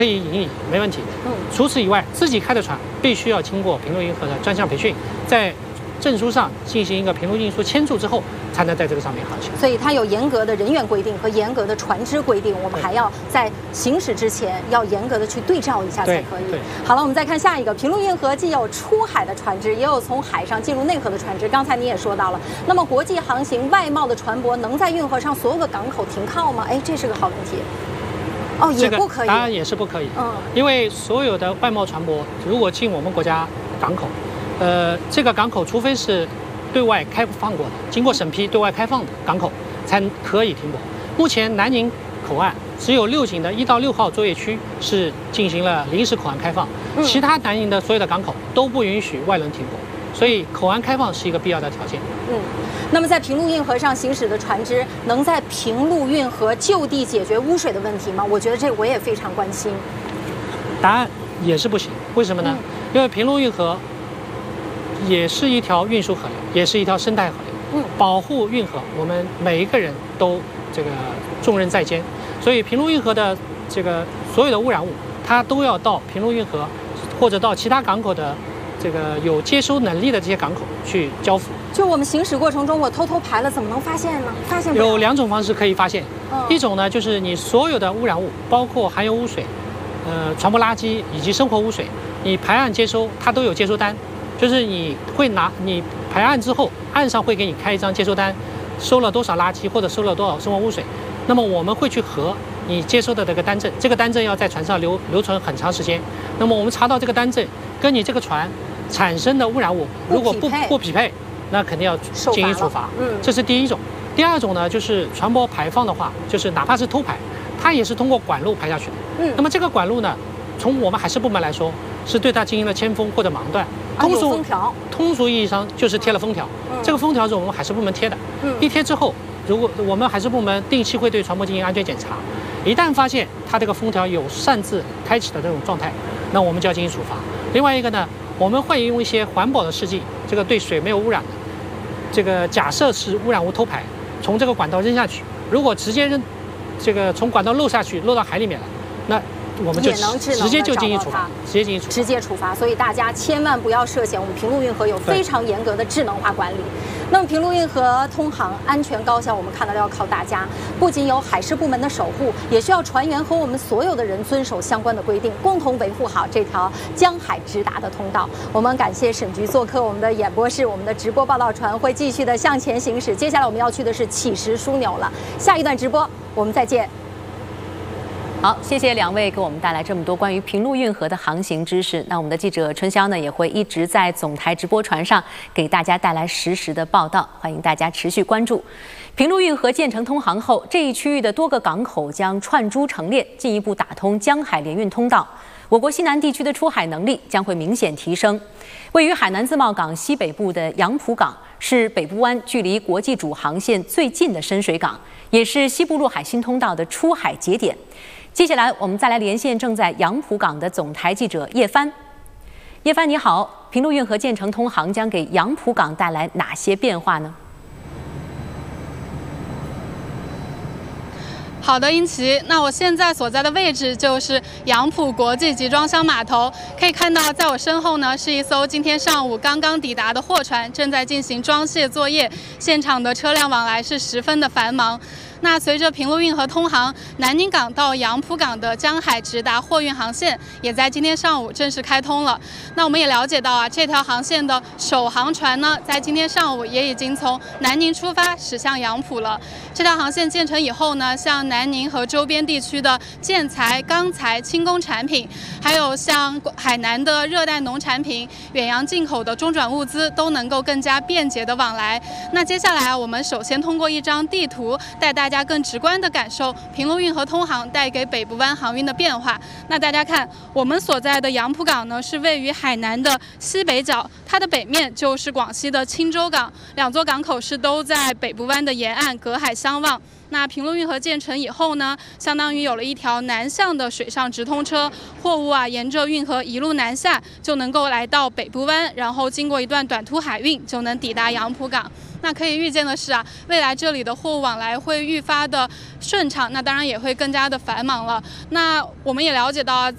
可以引领，没问题。除此以外，自己开的船必须要经过平陆运河的专项培训，在证书上进行一个平陆运输签注之后，才能在这个上面航行。 所以它有严格的人员规定和严格的船只规定，我们还要在行驶之前要严格的去对照一下才可以。好了，我们再看下一个，平陆运河既有出海的船只，也有从海上进入内河的船只。刚才你也说到了，那么国际航行外贸的船舶能在运河上所有的港口停靠吗？哎，这是个好问题。哦，也不可以。 当然也是不可以。因为所有的外贸船舶如果进我们国家港口，这个港口除非是对外开放过的，经过审批对外开放的港口才可以停泊。目前南宁口岸只有6井的1到6号作业区是进行了临时口岸开放，其他南宁的所有的港口都不允许外轮停泊，所以口岸开放是一个必要的条件。 那么在平陆运河上行驶的船只能在平陆运河就地解决污水的问题吗？我觉得这我也非常关心。 答案也是不行，为什么呢？因为平陆运河也是一条运输河流，也是一条生态河流。保护运河，我们每一个人都这个重任在肩，所以平陆运河的这个所有的污染物，它都要到平陆运河或者到其他港口的这个有接收能力的这些港口去交付。 就我们行驶过程中，我偷偷排了，怎么能发现呢？发现不了。 有2种方式可以发现，一种呢就是你所有的污染物，包括含有污水、船舶垃圾以及生活污水，你排岸接收，它都有接收单，就是你排岸之后，岸上会给你开一张接收单，收了多少垃圾或者收了多少生活污水，那么我们会去核你接收的这个单证，这个单证要在船上留存很长时间。那么我们查到这个单证跟你这个船产生的污染物如果不匹配，那肯定要进行处罚。这是第一种。第二种呢，就是船舶排放的话，就是哪怕是偷排，它也是通过管路排下去的。那么这个管路呢，从我们海事部门来说，是对它进行了签封或者盲断。通俗意义上就是贴了封条。这个封条是我们海事部门贴的。一贴之后，如果我们海事部门定期会对船舶进行安全检查，一旦发现它这个封条有擅自开启的这种状态，那我们就要进行处罚。另外一个呢，我们会用一些环保的试剂，这个对水没有污染的，这个假设是污染物偷排，从这个管道扔下去，如果直接扔，这个从管道漏下去，漏到海里面了，那我们就直接就进行处罚，直接处罚。 所以大家千万不要涉险。我们平陆运河有非常严格的智能化管理。那么平陆运河通航安全高效，我们看到要靠大家，不仅有海事部门的守护，也需要船员和我们所有的人遵守相关的规定，共同维护好这条江海直达的通道。我们感谢沈局做客我们的演播室，我们的直播报道船会继续的向前行驶。接下来我们要去的是起石枢纽了，下一段直播我们再见。 好，谢谢2位给我们带来这么多关于平陆运河的航行知识。那我们的记者春香呢，也会一直在总台直播船上给大家带来实时的报道，欢迎大家持续关注。平陆运河建成通航后，这一区域的多个港口将串珠成列，进一步打通江海联运通道。我国西南地区的出海能力将会明显提升。位于海南自贸港西北部的杨浦港是北部湾距离国际主航线最近的深水港，也是西部陆海新通道的出海节点。接下来我们再来连线正在杨浦港的总台记者叶帆。叶帆你好，平陆运河建成通航将给杨浦港带来哪些变化呢？ 好的，英奇。那我现在所在的位置就是杨浦国际集装箱码头，可以看到，在我身后呢是一艘今天上午刚刚抵达的货船，正在进行装卸作业，现场的车辆往来是十分的繁忙。那随着平陆运河通航，南宁港到杨浦港的江海直达货运航线也在今天上午正式开通了。那我们也了解到这条航线的首航船呢，在今天上午也已经从南宁出发驶向杨浦了。这条航线建成以后呢，像南宁和周边地区的建材、钢材、轻工产品，还有像海南的热带农产品、远洋进口的中转物资，都能够更加便捷的往来。那接下来我们首先通过一张地图带大家更直观的感受平陆运河通航带给北部湾航运的变化。那大家看，我们所在的杨浦港呢，是位于海南的西北角，它的北面就是广西的钦州港，两座港口是都在北部湾的沿岸，隔海相望。那平陆运河建成以后呢，相当于有了一条南向的水上直通车，货物沿着运河一路南下，就能够来到北部湾，然后经过一段短途海运，就能抵达杨浦港。那可以预见的是未来这里的货物往来会愈发的顺畅，那当然也会更加的繁忙了。那我们也了解到